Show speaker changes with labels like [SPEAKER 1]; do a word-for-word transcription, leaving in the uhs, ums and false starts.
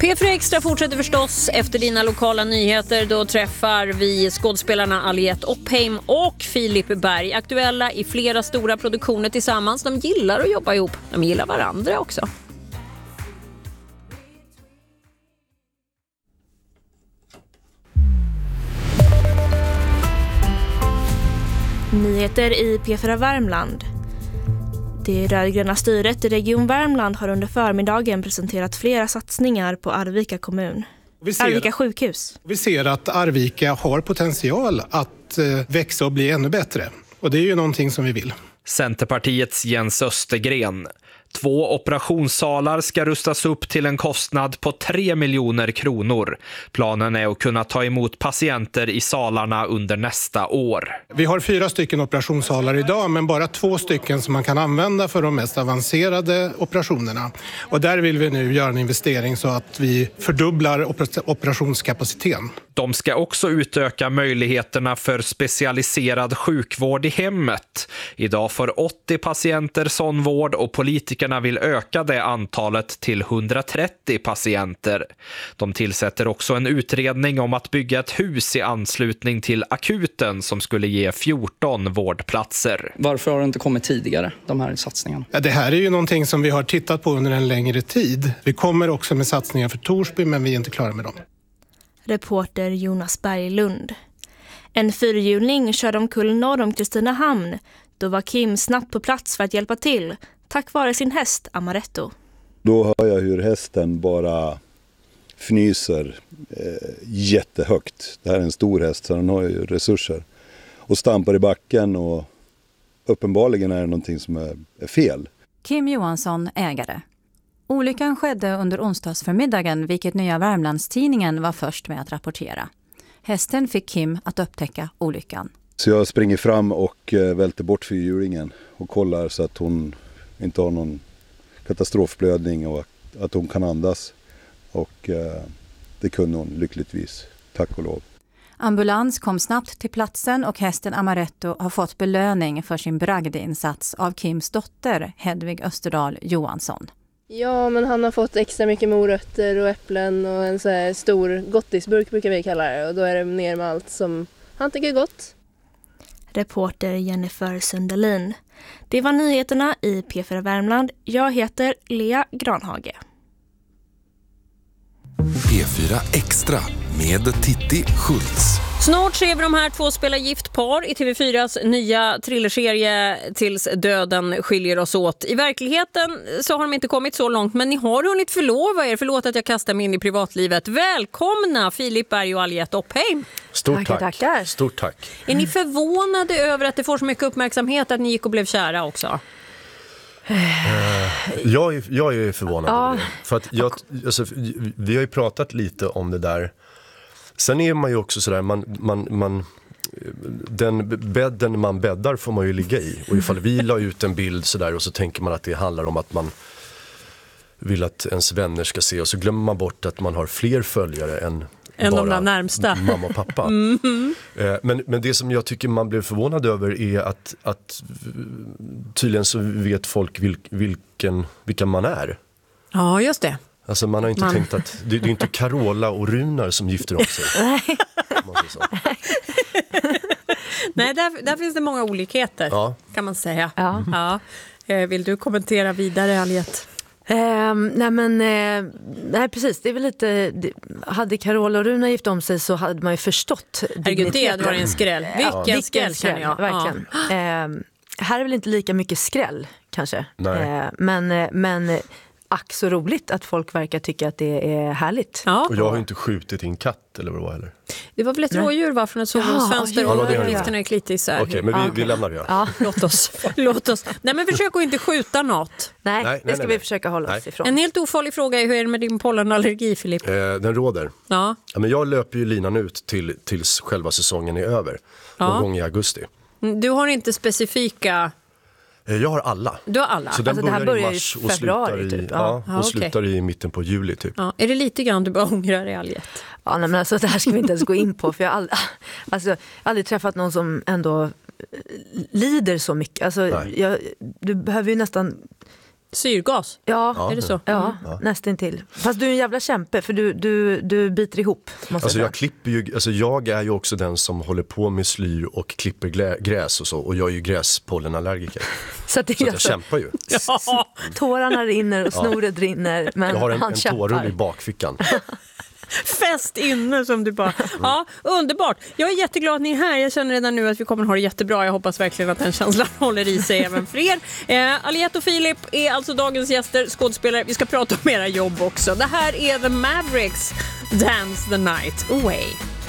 [SPEAKER 1] P fyra Extra fortsätter förstås efter dina lokala nyheter. Då träffar vi skådespelarna Aliette Oppheim och Filip Berg. Aktuella i flera stora produktioner tillsammans. De gillar att jobba ihop. De gillar varandra också.
[SPEAKER 2] Nyheter i P fyra Värmland. Det rödgröna styret i Region Värmland har under förmiddagen presenterat flera satsningar på Arvika kommun.
[SPEAKER 3] Vi ser,
[SPEAKER 2] Arvika sjukhus.
[SPEAKER 3] Vi ser att Arvika har potential att eh, växa och bli ännu bättre. Och det är ju någonting som vi vill.
[SPEAKER 4] Centerpartiets Jens Östergren. Två operationssalar ska rustas upp till en kostnad på tre miljoner kronor. Planen är att kunna ta emot patienter i salarna under nästa år.
[SPEAKER 3] Vi har fyra stycken operationssalar idag, men bara två stycken som man kan använda för de mest avancerade operationerna. Och där vill vi nu göra en investering så att vi fördubblar oper- operationskapaciteten.
[SPEAKER 4] De ska också utöka möjligheterna för specialiserad sjukvård i hemmet. Idag får åttio patienter sån vård och politikerna vill öka det antalet till hundratrettio patienter. De tillsätter också en utredning om att bygga ett hus i anslutning till akuten som skulle ge fjorton vårdplatser.
[SPEAKER 5] Varför har det inte kommit tidigare, de här satsningarna?
[SPEAKER 3] Ja, det här är ju någonting som vi har tittat på under en längre tid. Vi kommer också med satsningar för Torsby, men vi är inte klara med dem.
[SPEAKER 2] Reporter Jonas Berglund. En fyrhjuling körde omkull norr om Kristinehamn. Då var Kim snabbt på plats för att hjälpa till, tack vare sin häst Amaretto.
[SPEAKER 6] Då hör jag hur hästen bara fnyser eh, jättehögt. Det här är en stor häst så den har ju resurser. Och stampar i backen och uppenbarligen är det någonting som är, är fel.
[SPEAKER 7] Kim Johansson, ägare. Olyckan skedde under onsdagsförmiddagen, vilket Nya Värmlandstidningen var först med att rapportera. Hästen fick Kim att upptäcka olyckan.
[SPEAKER 6] Så jag springer fram och eh, välter bort fyrhjulingen och kollar så att hon inte har någon katastrofblödning och att hon kan andas. Och eh, det kunde hon lyckligtvis, tack och lov.
[SPEAKER 7] Ambulans kom snabbt till platsen och hästen Amaretto har fått belöning för sin bragdinsats av Kims dotter Hedvig Österdal Johansson.
[SPEAKER 8] Ja, men han har fått extra mycket morötter och äpplen och en så här stor gottisburk brukar vi kalla det. Och då är det ner med allt som han tycker är gott.
[SPEAKER 2] Reporter Jennifer Sundelin. Det var nyheterna i P fyra Värmland. Jag heter Lea Granhage.
[SPEAKER 9] P fyra Extra med Titti Schultz.
[SPEAKER 1] Snart ser vi de här två spela gift par i T V fyras nya thrillerserie Tills döden skiljer oss åt. I verkligheten så har de inte kommit så långt, men ni har hunnit förlova er. Förlåt att jag kastar mig in i privatlivet. Välkomna Filip Berg och Aliette Oppheim.
[SPEAKER 10] Stort tack.
[SPEAKER 2] Tackar.
[SPEAKER 10] Stort tack.
[SPEAKER 1] Är ni förvånade över att det får så mycket uppmärksamhet att ni gick och blev kära också?
[SPEAKER 10] Jag är, jag är förvånad ja. över det. För att jag, alltså, vi har ju pratat lite om det där. Sen är man ju också sådär, man, man, man, den bädden man bäddar får man ju ligga i. Och ifall vi la ut en bild sådär och så tänker man att det handlar om att man vill att ens vänner ska se. Och så glömmer man bort att man har fler följare än
[SPEAKER 1] än
[SPEAKER 10] bara
[SPEAKER 1] de där närmsta.
[SPEAKER 10] Mamma och pappa. Mm-hmm. Men, men det som jag tycker man blev förvånad över är att, att tydligen så vet folk vil, vilken, vilka man är.
[SPEAKER 1] Ja, just det.
[SPEAKER 10] Alltså man har inte man. tänkt att det, det är inte Carola och Runar som gifter om sig.
[SPEAKER 1] Nej, där, där finns det många olikheter ja. kan man säga. Ja. Ja. Vill du kommentera vidare, Aliette?
[SPEAKER 11] Eh, nej men eh, nej precis, det är väl lite det, hade Carola och Runa gift om sig så hade man ju förstått.
[SPEAKER 1] Herregud, det var en skräll. Vilken ja. skräll känner jag.
[SPEAKER 11] Verkligen. Ja. Eh, här är väl inte lika mycket skräll kanske.
[SPEAKER 10] Eh,
[SPEAKER 11] men, men ack så roligt att folk verkar tycka att det är härligt.
[SPEAKER 10] Ja. Och jag har ju inte skjutit in katt eller vad det var heller.
[SPEAKER 1] Det var väl ett rådjur va, från ett sovrumsfönster ja, och uppgifterna är lite isär.
[SPEAKER 10] Okej, men vi, ja. vi lämnar det.
[SPEAKER 1] Ja. Låt oss. Låt oss. Nej, men försök att inte skjuta något.
[SPEAKER 11] Nej, nej det ska nej, vi nej. försöka hålla nej. oss ifrån.
[SPEAKER 1] En helt ofarlig fråga är, hur är det med din pollenallergi, Filip?
[SPEAKER 10] Eh, den råder.
[SPEAKER 1] Ja.
[SPEAKER 10] Ja, men jag löper ju linan ut till, tills själva säsongen är över. Någon ja. gång i augusti.
[SPEAKER 1] Du har inte specifika...
[SPEAKER 10] Jag har alla.
[SPEAKER 1] Du har alla.
[SPEAKER 10] Så den
[SPEAKER 11] alltså,
[SPEAKER 10] börjar
[SPEAKER 11] det här börjar
[SPEAKER 10] i mars
[SPEAKER 11] i februari,
[SPEAKER 10] och slutar, i,
[SPEAKER 11] typ.
[SPEAKER 10] ja.
[SPEAKER 11] Ja,
[SPEAKER 10] och
[SPEAKER 11] okay.
[SPEAKER 10] slutar i mitten på juli typ.
[SPEAKER 1] Ja. Är det lite grann du bara ångrar i Aliette?
[SPEAKER 11] Ja, nej, men alltså, det här ska vi inte ens gå in på. För jag har aldrig, alltså, jag har aldrig träffat någon som ändå lider så mycket. Alltså, jag, du behöver ju nästan
[SPEAKER 1] Syrgas?
[SPEAKER 11] Ja,
[SPEAKER 10] Ja.
[SPEAKER 1] Är det så?
[SPEAKER 11] ja,
[SPEAKER 10] Ja.
[SPEAKER 11] nästan till. Fast du är en jävla kämpe för du, du, du biter ihop. Måste
[SPEAKER 10] Alltså
[SPEAKER 11] jag
[SPEAKER 10] jag klipper ju, alltså jag är ju också den som håller på med slyr och klipper glä, gräs och så. Och jag är ju gräspollenallergiker.
[SPEAKER 11] Så, att det
[SPEAKER 10] Så
[SPEAKER 11] är
[SPEAKER 10] att jag
[SPEAKER 11] alltså,
[SPEAKER 10] kämpar ju.
[SPEAKER 1] Ja.
[SPEAKER 11] tårarna rinner och snoret rinner. Men
[SPEAKER 10] Jag har en,
[SPEAKER 11] han
[SPEAKER 10] en
[SPEAKER 11] kämpar.
[SPEAKER 10] tårull i bakfickan.
[SPEAKER 1] Fest inne som du bara... Ja, underbart. Jag är jätteglad att ni är här. Jag känner redan nu att vi kommer att ha det jättebra. Jag hoppas verkligen att den känslan håller i sig även för er. Eh, Aliette och Filip är alltså dagens gäster, skådespelare. Vi ska prata om era jobb också. Det här är The Mavericks, Dance the Night Away.